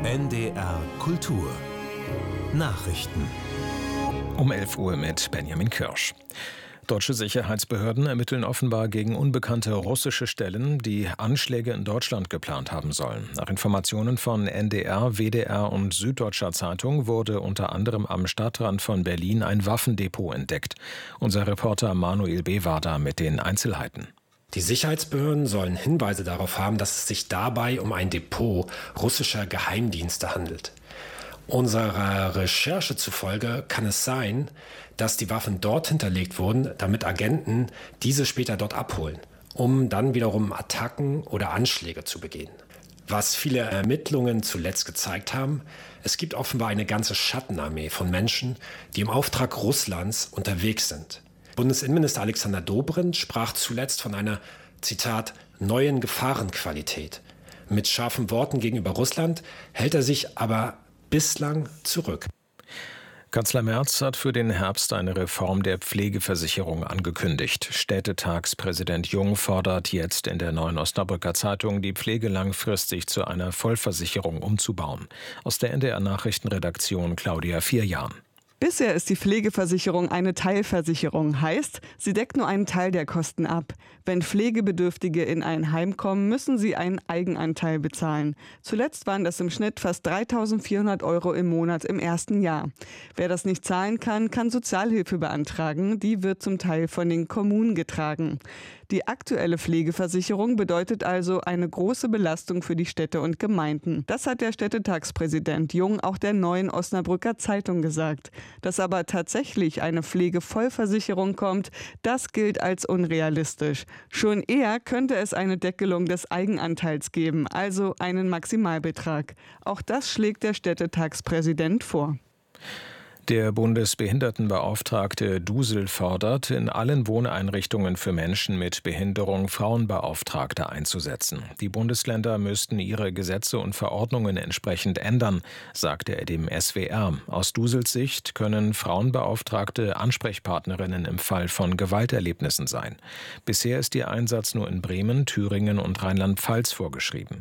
NDR Kultur Nachrichten um 11 Uhr mit Benjamin Kirsch. Deutsche Sicherheitsbehörden ermitteln offenbar gegen unbekannte russische Stellen, die Anschläge in Deutschland geplant haben sollen. Nach Informationen von NDR, WDR und Süddeutscher Zeitung wurde unter anderem am Stadtrand von Berlin ein Waffendepot entdeckt. Unser Reporter Manuel B. war da mit den Einzelheiten. Die Sicherheitsbehörden sollen Hinweise darauf haben, dass es sich dabei um ein Depot russischer Geheimdienste handelt. Unserer Recherche zufolge kann es sein, dass die Waffen dort hinterlegt wurden, damit Agenten diese später dort abholen, um dann wiederum Attacken oder Anschläge zu begehen. Was viele Ermittlungen zuletzt gezeigt haben, es gibt offenbar eine ganze Schattenarmee von Menschen, die im Auftrag Russlands unterwegs sind. Bundesinnenminister Alexander Dobrindt sprach zuletzt von einer, Zitat, neuen Gefahrenqualität. Mit scharfen Worten gegenüber Russland hält er sich aber bislang zurück. Kanzler Merz hat für den Herbst eine Reform der Pflegeversicherung angekündigt. Städtetagspräsident Jung fordert jetzt in der Neuen Osnabrücker Zeitung, die Pflege langfristig zu einer Vollversicherung umzubauen. Aus der NDR Nachrichtenredaktion Claudia Vierjahn. Bisher ist die Pflegeversicherung eine Teilversicherung, heißt, sie deckt nur einen Teil der Kosten ab. Wenn Pflegebedürftige in ein Heim kommen, müssen sie einen Eigenanteil bezahlen. Zuletzt waren das im Schnitt fast 3.400 € im Monat im ersten Jahr. Wer das nicht zahlen kann, kann Sozialhilfe beantragen. Die wird zum Teil von den Kommunen getragen. Die aktuelle Pflegeversicherung bedeutet also eine große Belastung für die Städte und Gemeinden. Das hat der Städtetagspräsident Jung auch der Neuen Osnabrücker Zeitung gesagt. Dass aber tatsächlich eine Pflegevollversicherung kommt, das gilt als unrealistisch. Schon eher könnte es eine Deckelung des Eigenanteils geben, also einen Maximalbetrag. Auch das schlägt der Städtetagspräsident vor. Der Bundesbehindertenbeauftragte Dusel fordert, in allen Wohneinrichtungen für Menschen mit Behinderung Frauenbeauftragte einzusetzen. Die Bundesländer müssten ihre Gesetze und Verordnungen entsprechend ändern, sagte er dem SWR. Aus Dusels Sicht können Frauenbeauftragte Ansprechpartnerinnen im Fall von Gewalterlebnissen sein. Bisher ist ihr Einsatz nur in Bremen, Thüringen und Rheinland-Pfalz vorgeschrieben.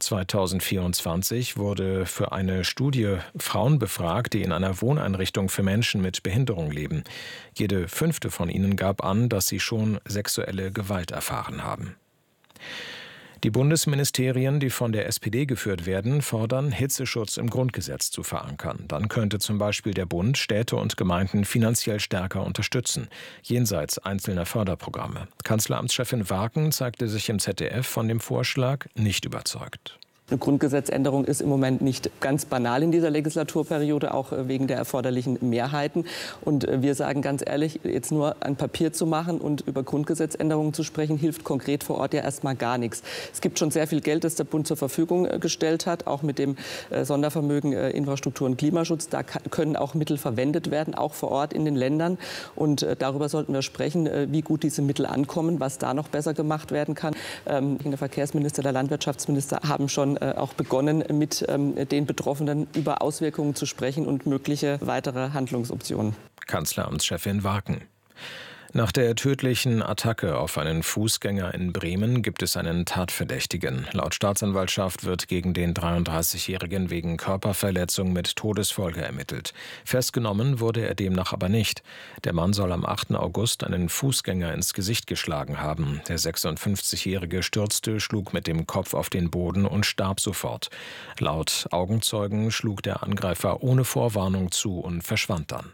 2024 wurde für eine Studie Frauen befragt, die in einer Wohneinrichtung für Menschen mit Behinderung leben. Jede 5. von ihnen gab an, dass sie schon sexuelle Gewalt erfahren haben. Die Bundesministerien, die von der SPD geführt werden, fordern, Hitzeschutz im Grundgesetz zu verankern. Dann könnte zum Beispiel der Bund Städte und Gemeinden finanziell stärker unterstützen, jenseits einzelner Förderprogramme. Kanzleramtschefin Warken zeigte sich im ZDF von dem Vorschlag nicht überzeugt. Eine Grundgesetzänderung ist im Moment nicht ganz banal in dieser Legislaturperiode, auch wegen der erforderlichen Mehrheiten. Und wir sagen ganz ehrlich, jetzt nur ein Papier zu machen und über Grundgesetzänderungen zu sprechen, hilft konkret vor Ort ja erstmal gar nichts. Es gibt schon sehr viel Geld, das der Bund zur Verfügung gestellt hat, auch mit dem Sondervermögen Infrastruktur und Klimaschutz. Da können auch Mittel verwendet werden, auch vor Ort in den Ländern. Und darüber sollten wir sprechen, wie gut diese Mittel ankommen, was da noch besser gemacht werden kann. Der Verkehrsminister, der Landwirtschaftsminister haben schon auch begonnen, mit den Betroffenen über Auswirkungen zu sprechen und mögliche weitere Handlungsoptionen. Kanzleramtschefin Warken. Nach der tödlichen Attacke auf einen Fußgänger in Bremen gibt es einen Tatverdächtigen. Laut Staatsanwaltschaft wird gegen den 33-Jährigen wegen Körperverletzung mit Todesfolge ermittelt. Festgenommen wurde er demnach aber nicht. Der Mann soll am 8. August einen Fußgänger ins Gesicht geschlagen haben. Der 56-Jährige stürzte, schlug mit dem Kopf auf den Boden und starb sofort. Laut Augenzeugen schlug der Angreifer ohne Vorwarnung zu und verschwand dann.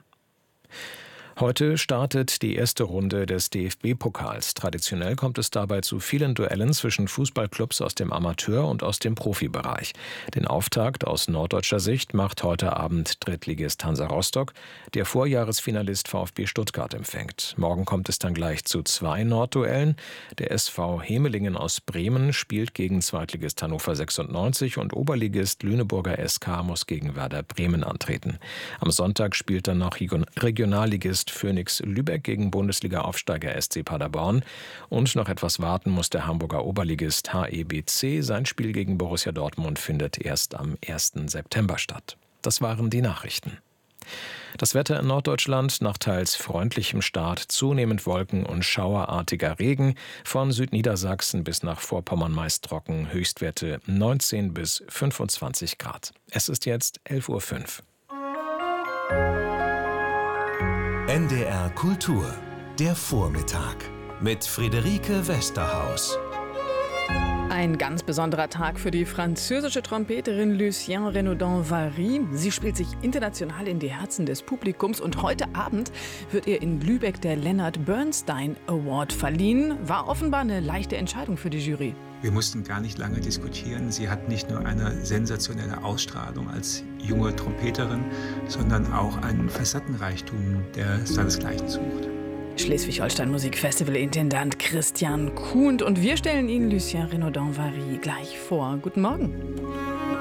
Heute startet die erste Runde des DFB-Pokals. Traditionell kommt es dabei zu vielen Duellen zwischen Fußballclubs aus dem Amateur- und aus dem Profibereich. Den Auftakt aus norddeutscher Sicht macht heute Abend Drittligist Hansa Rostock, der Vorjahresfinalist VfB Stuttgart empfängt. Morgen kommt es dann gleich zu 2 Nordduellen. Der SV Hemelingen aus Bremen spielt gegen Zweitligist Hannover 96 und Oberligist Lüneburger SK muss gegen Werder Bremen antreten. Am Sonntag spielt dann noch Regionalligist Phoenix Lübeck gegen Bundesliga-Aufsteiger SC Paderborn. Und noch etwas warten muss der Hamburger Oberligist HEBC. Sein Spiel gegen Borussia Dortmund findet erst am 1. September statt. Das waren die Nachrichten. Das Wetter in Norddeutschland nach teils freundlichem Start, zunehmend Wolken und schauerartiger Regen. Von Südniedersachsen bis nach Vorpommern meist trocken, Höchstwerte 19 bis 25 Grad. Es ist jetzt 11:05 Uhr. NDR Kultur, der Vormittag mit Friederike Westerhaus. Ein ganz besonderer Tag für die französische Trompeterin Lucienne Renaudin-Vary. Sie spielt sich international in die Herzen des Publikums und heute Abend wird ihr in Lübeck der Leonard Bernstein Award verliehen. War offenbar eine leichte Entscheidung für die Jury. Wir mussten gar nicht lange diskutieren. Sie hat nicht nur eine sensationelle Ausstrahlung als junge Trompeterin, sondern auch einen Facettenreichtum, der seinesgleichen sucht. Schleswig-Holstein Musikfestival-Intendant Christian Kuhnt und wir stellen Ihnen Lucienne Renaudin-Vary gleich vor. Guten Morgen.